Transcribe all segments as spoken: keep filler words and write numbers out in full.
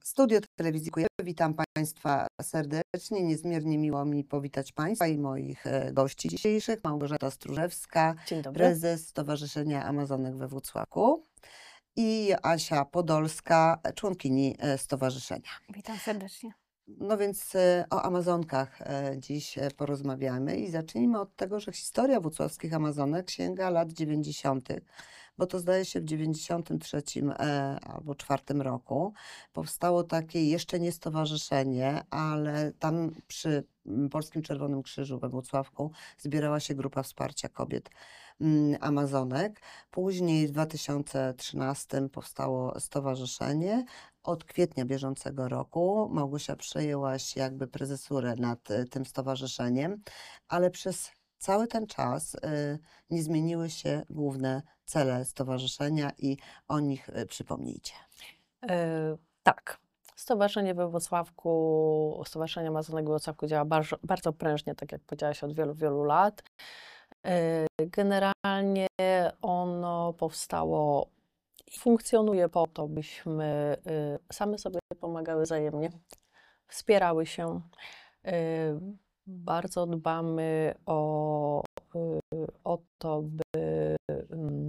Studio Telewizji Kujawy. Witam Państwa serdecznie. Niezmiernie miło mi powitać Państwa i moich e, gości dzisiejszych. Małgorzata Stróżewska, Dzień dobry. prezes Stowarzyszenia Amazonek we Włocławku, i Asia Podolska, członkini e, stowarzyszenia. Witam serdecznie. No więc e, o Amazonkach e, dziś e, porozmawiamy i zacznijmy od tego, że historia włocławskich Amazonek sięga lat dziewięćdziesiątych, bo to zdaje się w dziewięćdziesiątym trzecim e, albo czwartym roku powstało takie jeszcze nie stowarzyszenie, ale tam przy mm, Polskim Czerwonym Krzyżu we Włocławku zbierała się grupa wsparcia kobiet mm, Amazonek. Później w dwa tysiące trzynastym powstało stowarzyszenie. Od kwietnia bieżącego roku Małgosia przejęłaś jakby prezesurę nad y, tym stowarzyszeniem, ale przez cały ten czas y, nie zmieniły się główne cele stowarzyszenia i o nich y, przypomnijcie. E, tak. Stowarzyszenie we Włocławku, Stowarzyszenie Amazonek we Włocławku działa bardzo, bardzo prężnie, tak jak powiedziałaś, od wielu, wielu lat. E, generalnie ono powstało i funkcjonuje po to, byśmy y, same sobie pomagały wzajemnie, wspierały się. Y, bardzo dbamy o, y, o to, by mm,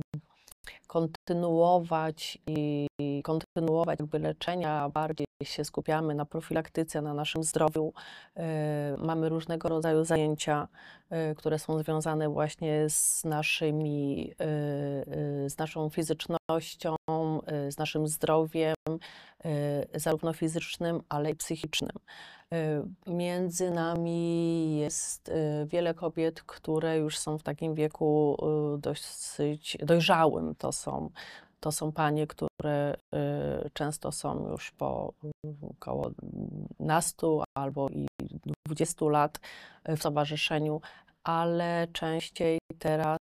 kontynuować i kontynuować jakby leczenia, bardziej się skupiamy na profilaktyce, na naszym zdrowiu. E, Mamy różnego rodzaju zajęcia, e, które są związane właśnie z naszymi, e, e, z naszą fizycznością, e, z naszym zdrowiem, e, zarówno fizycznym, ale i psychicznym. E, Między nami jest e, wiele kobiet, które już są w takim wieku e, dosyć dojrzałym. To są, to są panie, które e, często są już po około nastu albo i dwudziestu lat w stowarzyszeniu, ale częściej teraz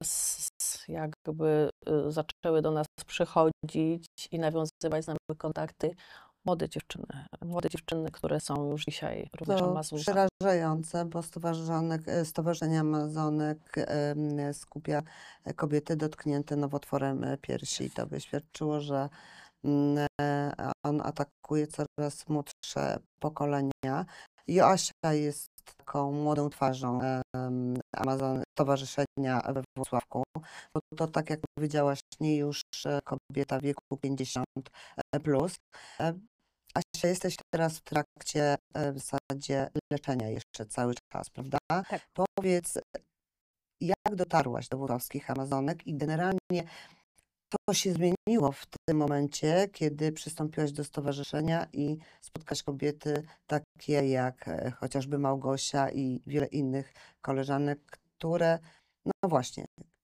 jakby e, zaczęły do nas przychodzić i nawiązywać z nami kontakty młode dziewczyny, młode dziewczyny, które są już dzisiaj również To Amazonkami. przerażające, bo stowarzyszonek, e, Stowarzyszenie Amazonek em, skupia kobiety dotknięte nowotworem e, piersi. To by świadczyło, że mm, e, on atakuje coraz młodsze pokolenia. Joasia jest taką młodą twarzą em, Amazon, Stowarzyszenia we Włocławku, bo to, tak jak powiedziałaś, nie już e, kobieta w wieku pięćdziesiąt plus. E, Asia, jesteś teraz w trakcie e, w zasadzie leczenia jeszcze cały czas, prawda? Tak. Powiedz, jak dotarłaś do włocławskich Amazonek i generalnie to się zmieniło w tym momencie, kiedy przystąpiłaś do stowarzyszenia i spotkałaś kobiety takie jak e, chociażby Małgosia i wiele innych koleżanek, które, no właśnie,